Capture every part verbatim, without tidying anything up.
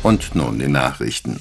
Und nun die Nachrichten.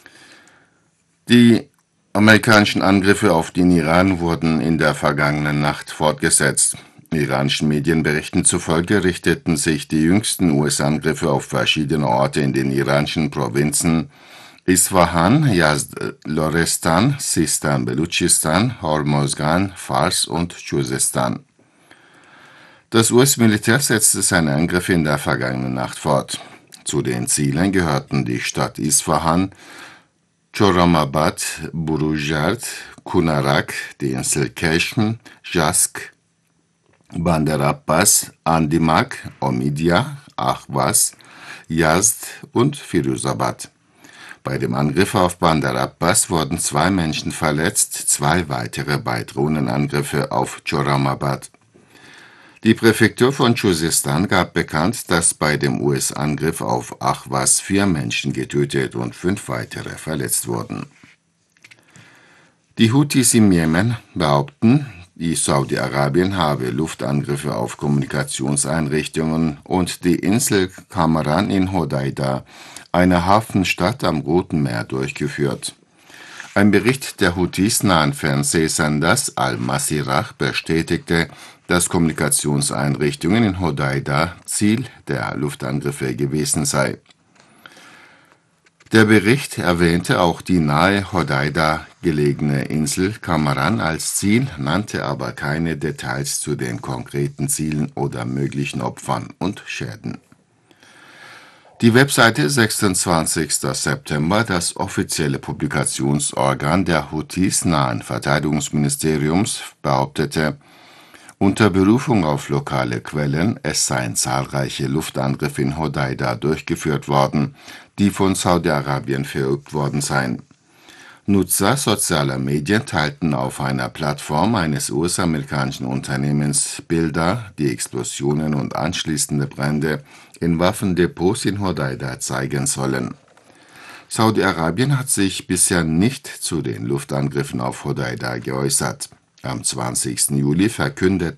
Die amerikanischen Angriffe auf den Iran wurden in der vergangenen Nacht fortgesetzt. Iranischen Medienberichten zufolge richteten sich die jüngsten U S-Angriffe auf verschiedene Orte in den iranischen Provinzen Isfahan, Yazd, Lorestan, Sistan, Belutschistan, Hormozgan, Fars und Chuzestan. Das U S-Militär setzte seine Angriffe in der vergangenen Nacht fort. Zu den Zielen gehörten die Stadt Isfahan, Chorramabad, Burujard, Kunarak, die Insel Keschm, Jask, Bandar Abbas, Andimak, Omidyah, Ahvaz, Yazd und Firuzabad. Bei dem Angriff auf Bandar Abbas wurden zwei Menschen verletzt, zwei weitere bei Drohnenangriffe auf Chorramabad. Die Präfektur von Chuzestan gab bekannt, dass bei dem U S-Angriff auf Ahvaz vier Menschen getötet und fünf weitere verletzt wurden. Die Houthis im Jemen behaupten, die Saudi-Arabien habe Luftangriffe auf Kommunikationseinrichtungen und die Insel Kamaran in Hodeida, eine Hafenstadt am Roten Meer, durchgeführt. Ein Bericht der Houthis nahen Fernsehsenders Al-Masirah bestätigte, dass Kommunikationseinrichtungen in Hodeida Ziel der Luftangriffe gewesen sei. Der Bericht erwähnte auch die nahe Hodeida gelegene Insel Kamaran als Ziel, nannte aber keine Details zu den konkreten Zielen oder möglichen Opfern und Schäden. Die Webseite sechsundzwanzigster September, das offizielle Publikationsorgan der Houthis nahen Verteidigungsministeriums, behauptete, unter Berufung auf lokale Quellen, es seien zahlreiche Luftangriffe in Hodeida durchgeführt worden, die von Saudi-Arabien verübt worden seien. Nutzer sozialer Medien teilten auf einer Plattform eines U S-amerikanischen Unternehmens Bilder, die Explosionen und anschließende Brände in Waffendepots in Hodeida zeigen sollen. Saudi-Arabien hat sich bisher nicht zu den Luftangriffen auf Hodeida geäußert. Am zwanzigsten Juli verkündeten